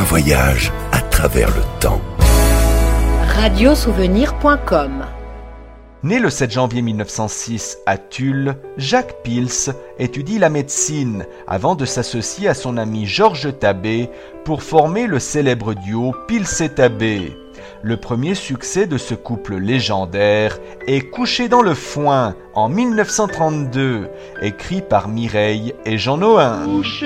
voyage à travers le temps. Radiosouvenir.com. Né le 7 janvier 1906 à Tulle, Jacques Pils étudie la médecine avant de s'associer à son ami Georges Tabet pour former le célèbre duo Pils et Tabet. Le premier succès de ce couple légendaire est Couché dans le foin en 1932, écrit par Mireille et Jean Nohain.